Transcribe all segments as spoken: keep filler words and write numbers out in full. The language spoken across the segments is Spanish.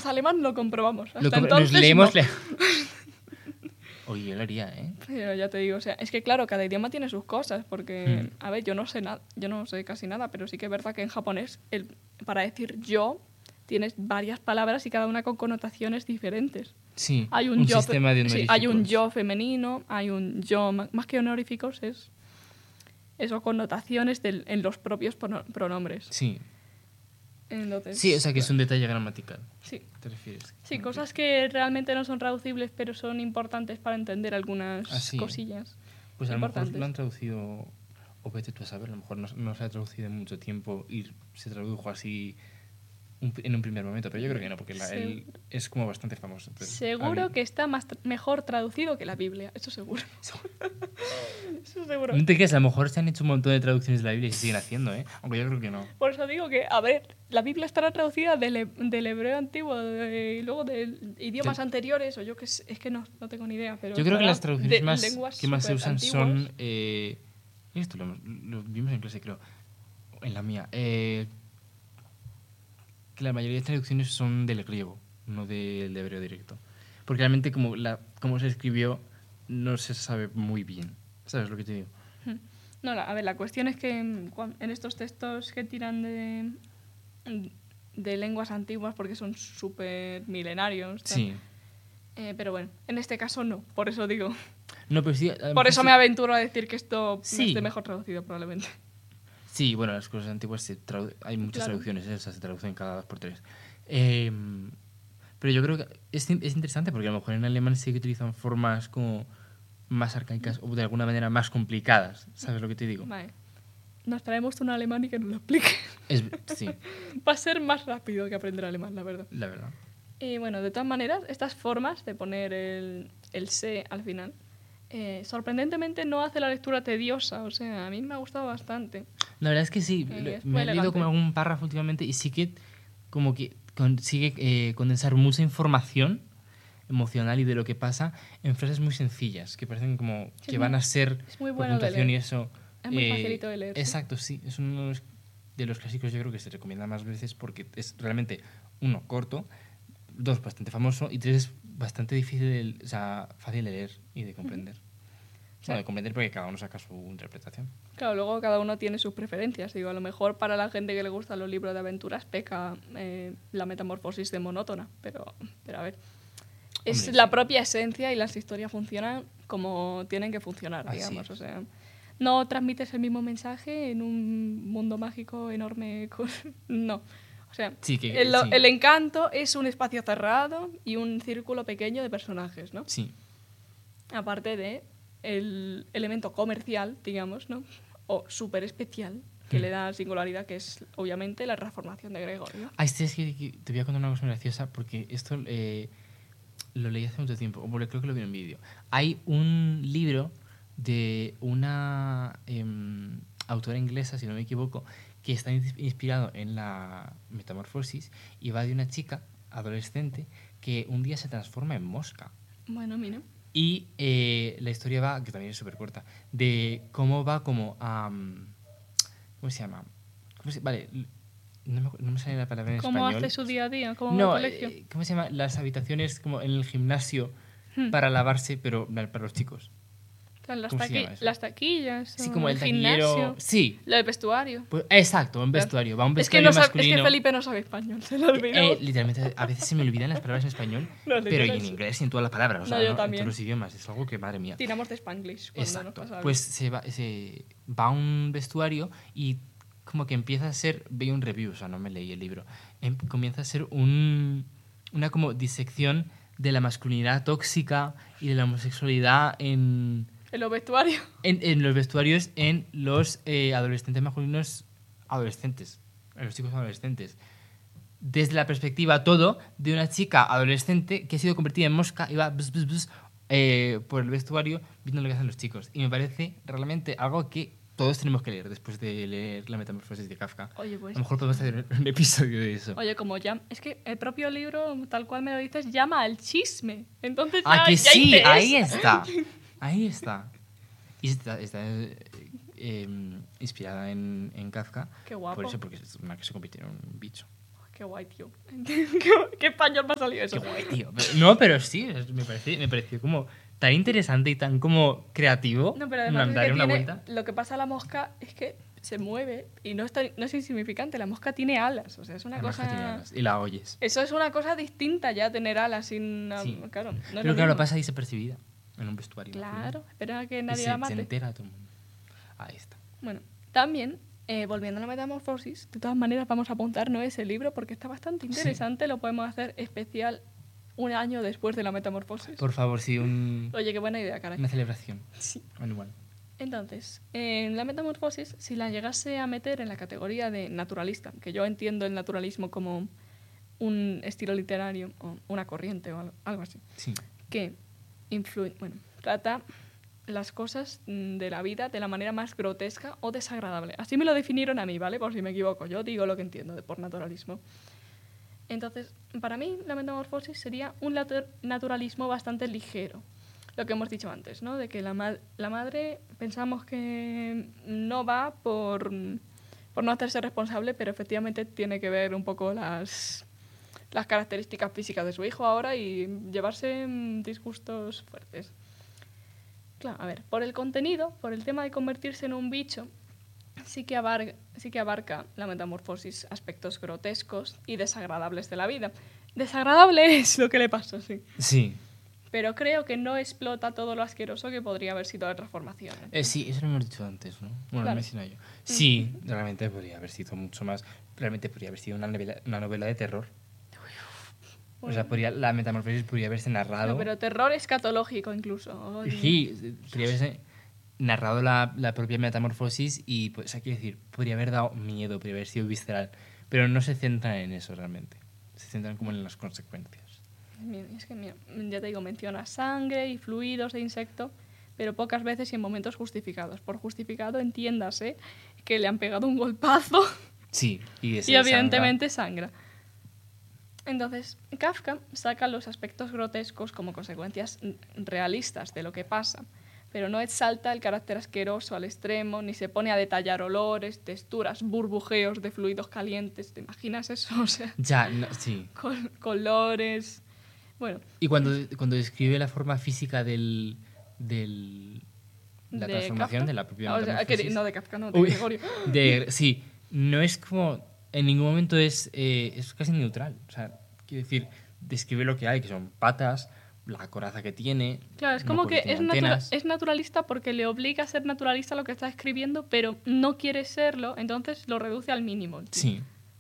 más alemán lo comprobamos. Hasta Lo com- entonces, nos leemos... no. Le... Oye, yo lo haría, ¿eh? Pero ya te digo, o sea, es que claro, cada idioma tiene sus cosas, porque, Hmm. a ver, yo no sé nada, yo no sé casi nada, pero sí que es verdad que en japonés, el, para decir yo, tienes varias palabras y cada una con connotaciones diferentes. Sí, Hay un, un yo, sistema de sí, honoríficos. hay un yo femenino, hay un yo, ma- más que honoríficos, es eso, connotaciones del- en los propios prono- pronombres. Sí. Entonces, Sí, o sea que es claro, un detalle gramatical. sí. ¿Te refieres? Sí, cosas que realmente no son traducibles, pero son importantes para entender algunas Ah, sí. cosillas. Pues a lo mejor importantes. lo han traducido, o vete tú a saber, a lo mejor no, no se ha traducido en mucho tiempo y se tradujo así un- en un primer momento, pero yo creo que no, porque la- Sí. él es como bastante famoso. entonces, Seguro había- que está más tra- mejor traducido que la Biblia, eso seguro. Eso seguro. No te creas, a lo mejor se han hecho un montón de traducciones de la Biblia y se siguen haciendo, ¿eh? Aunque yo creo que no. Por eso digo que, a ver, la Biblia estará traducida del, he- del hebreo antiguo de- y luego de idiomas Del- anteriores, o yo que sé, es que no, no tengo ni idea. Pero Yo creo que estará las traducciones de más, lenguas que más se usan son... superantiguas. Eh, esto lo, hemos- lo vimos en clase, creo. En la mía. Eh, que la mayoría de traducciones son del griego, no del hebreo directo. Porque realmente como, la, como se escribió no se sabe muy bien. ¿Sabes lo que te digo? No, la- a ver, la cuestión es que en, cuan- en estos textos que tiran de, de lenguas antiguas, porque son súper milenarios, tal, Sí. eh, pero bueno, en este caso no, por eso digo. No, pero sí, a lo Por mejor eso sí- me aventuro a decir que esto Sí. esté mejor traducido, probablemente. Sí, bueno, las cosas antiguas se tradu- hay muchas Claro. traducciones, ¿eh? O sea, se traducen cada dos por tres. Eh, pero yo creo que es, es interesante porque a lo mejor en alemán sí que utilizan formas como más arcaicas o de alguna manera más complicadas. ¿Sabes lo que te digo? Vale. Nos traemos un alemán y que nos lo explique. Es, sí, Va a ser más rápido que aprender alemán, la verdad. la verdad. Y bueno, de todas maneras, estas formas de poner el, el se al final, eh, sorprendentemente no hace la lectura tediosa. O sea, a mí me ha gustado bastante. La verdad es que sí, Eh, lo- es me muy he leído como elegante. algún párrafo últimamente y sí que como que consigue eh, condensar mucha información emocional y de lo que pasa en frases muy sencillas, que parecen como Sí, que es van muy- a ser es muy por bueno de puntuación y leer. eso. Es muy eh, facilito de leer, sí. Exacto, sí. Es uno de los, de los clásicos yo creo que se recomienda más veces porque es realmente, uno, corto, dos, bastante famoso y tres, bastante difícil, de- o sea, fácil de leer y de comprender. Bueno, de comprender porque cada uno saca su interpretación. Claro, luego cada uno tiene sus preferencias. Digo, a lo mejor para la gente que le gustan los libros de aventuras peca eh, la metamorfosis de monótona, pero, pero a ver. Es Hombre, la sí. propia esencia y las historias funcionan como tienen que funcionar, Así digamos. es. O sea, no transmites el mismo mensaje en un mundo mágico enorme. con- No. O sea, Sí, que- el, sí. el encanto es un espacio cerrado y un círculo pequeño de personajes, ¿no? Sí. Aparte de el elemento comercial, digamos, ¿no? O súper especial, que Mm. le da singularidad, que es obviamente la transformación de Gregorio. Ah, este es que, que te voy a contar una cosa muy graciosa porque esto eh, lo leí hace mucho tiempo, o porque creo que lo vi en vídeo. Hay un libro de una em, autora inglesa, si no me equivoco, que está ins- inspirado en la metamorfosis y va de una chica adolescente que un día se transforma en mosca. Bueno, mira. Y eh, la historia va, que también es súper corta, de cómo va como a... mm, ¿Cómo se llama? ¿Cómo se- vale, l- no me, acu- no me sale la palabra en ¿Cómo español. hace su día a día? ¿Cómo va No, al colegio? eh, ¿cómo se llama? Las habitaciones como en el gimnasio Hmm. para lavarse, pero na- para los chicos. Claro, las, ¿cómo se taqui- llama eso? las taquillas. Sí, o como el gimnasio. taquillero... Sí, Lo del vestuario. pues, exacto, un Claro. vestuario. Va un Es que, vestuario no sabe- es masculino. que Felipe no sabe español, se lo olvidó. Eh, literalmente, a veces se me olvidan las palabras en español, No, pero y en literal. inglés y en todas las palabras, o No, sea, yo ¿no? en también. todos los idiomas. Es algo que, madre mía. Tiramos de Spanglish cuando nos Exacto. pasa algo. Pues se va, se va a un vestuario y como que empieza a ser, veía un review, o sea, no me leí el libro, em- comienza a ser un, una como disección de la masculinidad tóxica y de la homosexualidad en, En los vestuarios. en, en los vestuarios en los eh, adolescentes masculinos adolescentes, en los chicos adolescentes. Desde la perspectiva todo de una chica adolescente que ha sido convertida en mosca y va bzz, bzz, bzz, eh, por el vestuario viendo lo que hacen los chicos. Y me parece realmente algo que todos tenemos que leer después de leer La metamorfosis de Kafka. Oye, pues. A lo mejor podemos hacer un episodio de eso. Oye, como ya. Es que el propio libro, tal cual me lo dices, llama al chisme. Entonces ya. Ah, que ya sí, interesa. ahí está. Ahí está. Y está, está eh, eh, inspirada en, en Kafka. Qué guapo. Por eso, porque es una que se convirtió en un bicho. Qué guay, tío. ¿Qué, qué español me ha salido eso? Qué guay, tío. Pero- no, pero sí, es- me pareció, me pareció como tan interesante y tan como creativo. No, pero además es darle que una tiene, vuelta. lo que pasa a la mosca es que se mueve y no, está, no es insignificante. La mosca tiene alas, o sea, es una La cosa... mosca tiene alas y la oyes. Eso es una cosa distinta ya, tener alas sin... Sí. Claro, no es Pero lo claro, mismo. pasa desapercibida en un vestuario. Claro, espera a que imagínate. nadie Y se, la se mate. entera todo el mundo. Ahí está. Bueno, también, eh, volviendo a la metamorfosis, de todas maneras vamos a apuntar no ese libro porque está bastante interesante, lo podemos hacer especial un año después de la metamorfosis. Por favor, sí, un, Oye, qué buena idea, caray. una celebración Sí. anual. Entonces, en la metamorfosis, si la llegase a meter en la categoría de naturalista, que yo entiendo el naturalismo como un estilo literario o una corriente o algo, algo así, Sí. que influye, bueno, trata las cosas mm, de la vida de la manera más grotesca o desagradable. Así me lo definieron a mí, ¿vale? Por si me equivoco, yo digo lo que entiendo de por naturalismo. Entonces, para mí, la metamorfosis sería un latu- naturalismo bastante ligero. Lo que hemos dicho antes, ¿no? De que la, ma- la madre pensamos que no va por, por no hacerse responsable, pero efectivamente tiene que ver un poco las, las características físicas de su hijo ahora y llevarse mm, disgustos fuertes. Claro, a ver, por el contenido, por el tema de convertirse en un bicho, sí que abarca, sí que abarca la metamorfosis aspectos grotescos y desagradables de la vida. Desagradable es lo que le pasa, sí. Sí. Pero creo que no explota todo lo asqueroso que podría haber sido la transformación. Eh, sí, eso lo hemos dicho antes, ¿no? Bueno, Claro. lo he mencionado yo. Sí, realmente podría haber sido mucho más. Realmente podría haber sido una novela, una novela de terror. O sea, podría, la metamorfosis podría haberse narrado. No, pero terror escatológico incluso. Oye. Sí, podría haberse narrado la, la propia metamorfosis y, pues, hay que decir, podría haber dado miedo, podría haber sido visceral. Pero no se centran en eso realmente. Se centran como en las consecuencias. Mira, es que, mira, ya te digo, menciona sangre y fluidos de insecto, pero pocas veces y en momentos justificados. Por justificado, entiéndase que le han pegado un golpazo Sí, y ese y evidentemente sangra. Entonces, Kafka saca los aspectos grotescos como consecuencias realistas de lo que pasa, pero no exalta el carácter asqueroso al extremo, ni se pone a detallar olores, texturas, burbujeos de fluidos calientes. ¿Te imaginas eso? O sea, Ya, no, sí. col- colores... Bueno, Y cuando, cuando describe la forma física del... del la ¿de transformación Kafka? de la propia Ah, o sea, que- metamorfosis. no, de Kafka, no, de Uy, Gregorio. de- sí, no es como... En ningún momento es, eh, es casi neutral. O sea, quiero decir, describe lo que hay, que son patas, la coraza que tiene... Claro, es una como porque que tiene es, natura- antenas. es naturalista porque le obliga a ser naturalista lo que está escribiendo, pero no quiere serlo, entonces lo reduce al mínimo. el tío. Sí.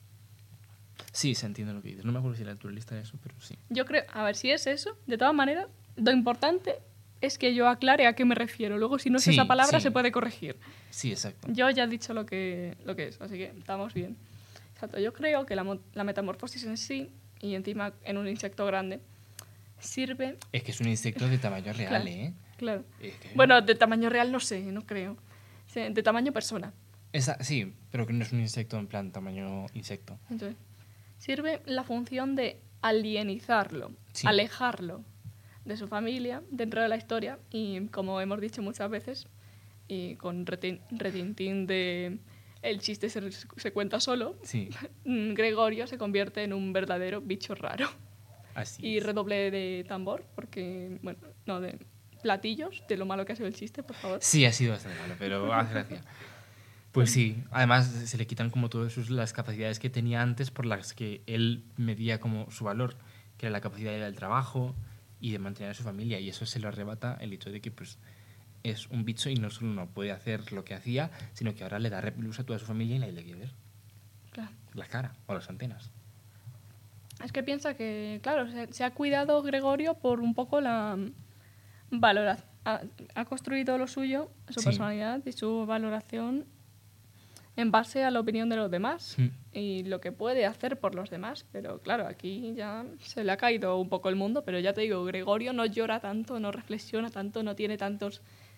Sí, se entiende lo que dices. No me acuerdo si era naturalista eso, pero sí. Yo creo, a ver si es eso, de todas maneras, lo importante es que yo aclare a qué me refiero. Luego, si no es Sí, esa palabra, sí. se puede corregir. Sí, exacto. Yo ya he dicho lo que, lo que es, así que estamos bien. Exacto, yo creo que la, mo- la metamorfosis en sí, y encima en un insecto grande, sirve... Es que es un insecto de tamaño real, Claro. ¿eh? Claro. Es que- Bueno, de tamaño real no sé, no creo. Sí, de tamaño persona. Esa- sí, pero que no es un insecto en plan tamaño insecto. Entonces, sirve la función de alienizarlo, Sí. alejarlo de su familia dentro de la historia y, como hemos dicho muchas veces, y con retin- retintín de el chiste se, se cuenta solo, Sí, mm, Gregorio se convierte en un verdadero bicho raro. así Y es. redoble de tambor, porque, bueno, no, de platillos, de lo malo que ha sido el chiste, por favor. Sí, ha sido bastante malo, pero hace gracia. Pues sí, además se le quitan como todas sus, las capacidades que tenía antes por las que él medía como su valor, que era la capacidad de ir al trabajo y de mantener a su familia, y eso se lo arrebata el hecho de que pues es un bicho y no solo no puede hacer lo que hacía, sino que ahora le da repelús a toda su familia y nadie le quiere ver. Claro. La cara o las antenas. Es que piensa que, claro, se, se ha cuidado Gregorio por un poco la valoración. Ha, ha construido lo suyo, su Sí. personalidad y su valoración en base a la opinión de los demás Mm. y lo que puede hacer por los demás. Pero claro, aquí ya se le ha caído un poco el mundo, pero ya te digo, Gregorio no llora tanto, no reflexiona tanto, no tiene tantos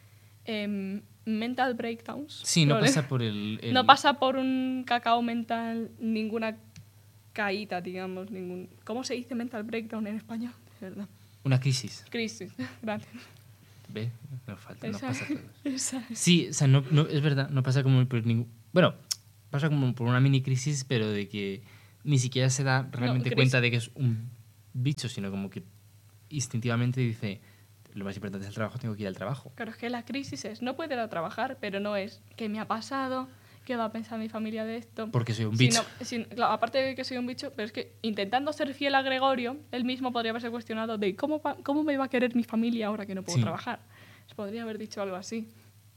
em, mental breakdowns. Sí, no Problemas. pasa por el... el- No pasa por un cacao mental, ninguna caída, digamos, ningún... ¿Cómo se dice mental breakdown en español? De verdad. Una crisis. Crisis, gracias. ¿Ve? No falta, no Esa- pasa todo. esa es. Sí, o sea, no, no, es verdad, no pasa como por ningún... Bueno, pasa como por una mini crisis, pero de que ni siquiera se da realmente crisis. cuenta de que es un bicho, sino como que instintivamente dice, lo más importante es el trabajo, tengo que ir al trabajo. Claro, es que la crisis es, no puedo ir a trabajar, pero no es qué me ha pasado, qué va a pensar mi familia de esto. Porque soy un bicho. Sino- sin- claro, aparte de que soy un bicho, pero es que intentando ser fiel a Gregorio, él mismo podría haberse cuestionado de cómo, va- cómo me va a querer mi familia ahora que no puedo Sí. trabajar. Se podría haber dicho algo así.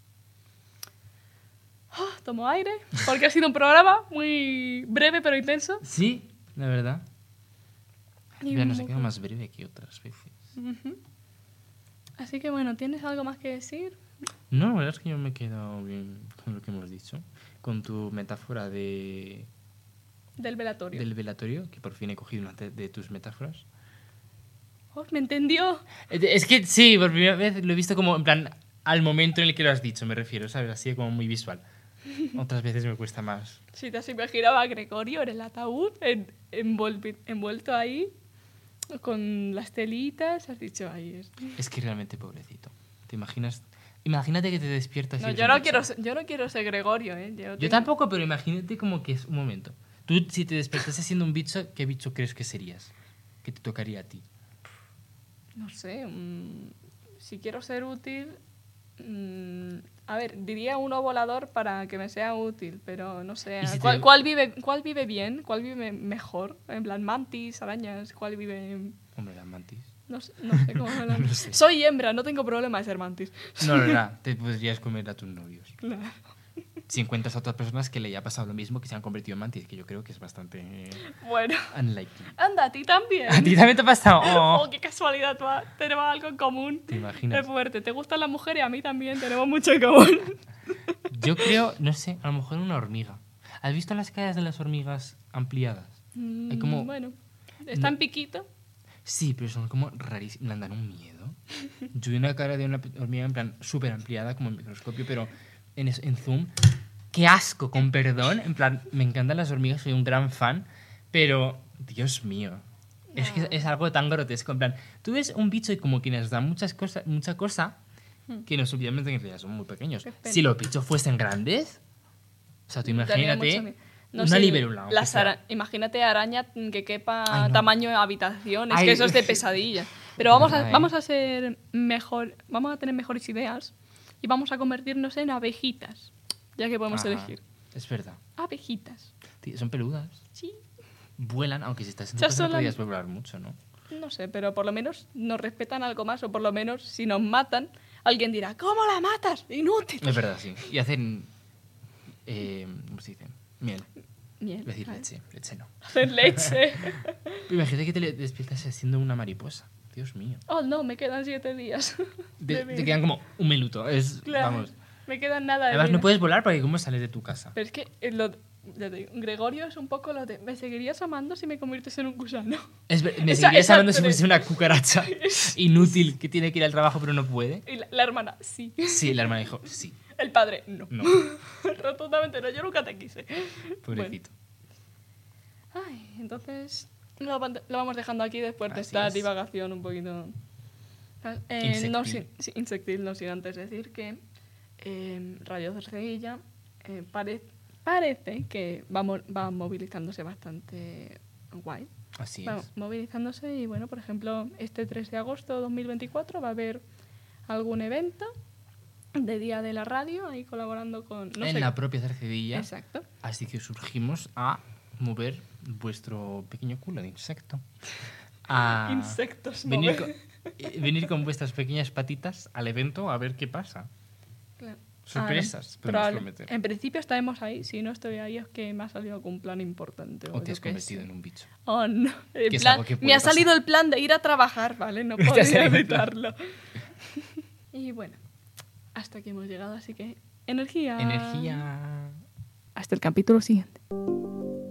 Ah, tomo aire, porque ha sido un programa muy breve pero intenso. Sí, la verdad. Y Ya no se muy- queda más breve que otras veces. Ujú. Así que bueno, ¿tienes algo más que decir? No, la verdad es que yo me he quedado bien con lo que hemos dicho. Con tu metáfora de, Del velatorio. del velatorio, que por fin he cogido una de, de tus metáforas. Oh, ¿me entendió? Eh, Es que sí, por primera vez lo he visto como en plan al momento en el que lo has dicho, me refiero, ¿sabes? Así como muy visual. Otras veces me cuesta más. Si te has imaginado a Gregorio en el ataúd, en- envolvi- envuelto ahí, con las telitas, has dicho, ahí es. Es que realmente pobrecito. ¿Te imaginas? Imagínate que te despiertas y No, eres yo un no, bicho. quiero, ser- yo no quiero ser Gregorio, ¿eh? Yo, Yo tengo- tampoco, pero imagínate como que es un momento. Tú, si te despertases siendo un bicho, ¿qué bicho crees que serías? ¿Qué te tocaría a ti? No sé, mm, si quiero ser útil... mm, a ver, diría uno volador para que me sea útil, pero no sé. ¿Y si ¿Cuál, te- cuál vive, ¿Cuál vive bien? ¿Cuál vive mejor? En plan, mantis, arañas, ¿cuál vive...? Hombre, las mantis. No sé, no sé cómo hablan. No sé. Soy hembra, no tengo problema de ser mantis. No, no, no. Te podrías comer a tus novios. Claro. Si encuentras a otras personas que le haya pasado lo mismo, que se han convertido en mantis, que yo creo que es bastante eh, Bueno, unlikely. anda, a ti también. ¿A ti también te ha pasado? Oh. Oh, qué casualidad, va. Tenemos algo en común. ¿Te imaginas? Es fuerte. ¿Te gustan las mujeres? A mí también, tenemos mucho en común. Yo creo, no sé, a lo mejor una hormiga. ¿Has visto las caras de las hormigas ampliadas? Mm, Hay como- Bueno, está No. en piquito. Sí, pero son como rarísimas. Me dan un miedo. Yo vi una cara de una hormiga en plan súper ampliada, como en microscopio, pero en, es- en zoom. ¡Qué asco! Con perdón. En plan, me encantan las hormigas, soy un gran fan, pero, Dios mío. Es que es, es algo tan grotesco. En plan, tú ves un bicho y como que nos da muchas cosas, mucha cosa que nos obviamente en realidad son muy pequeños. Qué pena. Si los bichos fuesen grandes, o sea, tú Daría mucho imagínate miedo. No una sé, libélula. aunque las sea. ara- Imagínate araña que quepa Ay, no. tamaño de habitación. Es Ay. que eso es de pesadilla. Pero vamos a, Verdad, ¿eh? vamos a ser mejor, vamos a tener mejores ideas y vamos a convertirnos en abejitas, ya que podemos Ajá, elegir. Es verdad. Abejitas. Tío, son peludas. Sí. Vuelan, aunque si estás en tu Ya casa no sola- podías volar mucho, ¿no? No sé, pero por lo menos nos respetan algo más, o por lo menos si nos matan, alguien dirá, ¿cómo la matas? Inútil. Es verdad, sí. Y hacen... Eh, ¿Cómo se dice? Miel. Miel. Iba a decir ¿vale? leche. Leche no. Hacer leche. Pero imagínate que te le- despiertas siendo una mariposa. Dios mío. Oh, no, me quedan siete días. Te, de te vida. quedan como un minuto. Es, Claro, Vamos. me quedan nada de Además, vida. no puedes volar porque ¿cómo sales de tu casa? Pero es que eh, lo, ya te digo, Gregorio es un poco lo de, ¿me seguirías amando si me conviertes en un gusano? Es ver- me Esa- seguirías esa hablando si tres. fuese una cucaracha inútil que tiene que ir al trabajo pero no puede. Y la, la hermana, sí. Sí, la hermana dijo, sí. El padre, no. No, Rotundamente no, yo nunca te quise. pobrecito. Bueno. Ay, entonces lo, van- lo vamos dejando aquí después de Así esta es. divagación un poquito... Eh, no, Insectil. sin, sí, insectil, no sin antes decir que eh, Radio Cercedilla eh, pare- parece que va, mo- va movilizándose bastante guay. Así Va es. movilizándose y bueno, por ejemplo, este tres de agosto de dos mil veinticuatro va a haber algún evento de Día de la Radio ahí colaborando con... No en sé, la propia Cercedilla. exacto. Así que os urgimos a mover vuestro pequeño culo de insecto. A Insectos. Ah, venir, mover. con, eh, venir con vuestras pequeñas patitas al evento a ver qué pasa. Claro. Sorpresas, Ah, podemos probable- prometer. En principio estaremos ahí. Si no estoy ahí es que me ha salido algún plan importante. O te yo has qué convertido sé. en un bicho. Oh, no. El Que es plan- algo que puede me ha pasar. salido el plan de ir a trabajar, ¿vale? No Te ha podía salido el plan. evitarlo. Y bueno, hasta aquí hemos llegado, así que energía. Energía. Hasta el capítulo siguiente.